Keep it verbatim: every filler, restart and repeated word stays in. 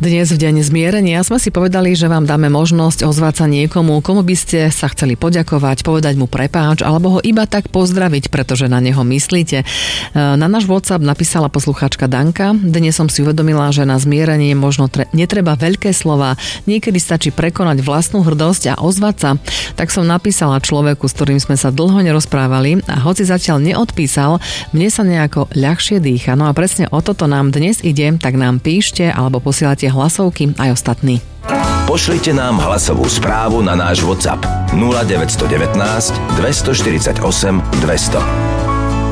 Dnes v deň zmierenia sme si povedali, že vám dáme možnosť ozvať sa niekomu, komu by ste sa chceli poďakovať, povedať mu prepáč, alebo ho iba tak pozdraviť, pretože na neho myslíte. Na náš WhatsApp napísala poslucháčka Danka. Dnes som si uvedomila, že na zmierenie možno tre- netreba veľké slova, niekedy stačí prekonať vlastnú hrdosť a ozvať sa. Tak som napísala človeku, s ktorým sme sa dlho nerozprávali a hoci zatiaľ neodpísal, mne sa nejako ľahšie dýcha. No a presne o toto nám dnes ide, tak nám píšte alebo posielate hlasovky aj ostatní. Pošlite nám hlasovú správu na náš WhatsApp nula deväť jedna deväť, dva štyri osem, dvesto.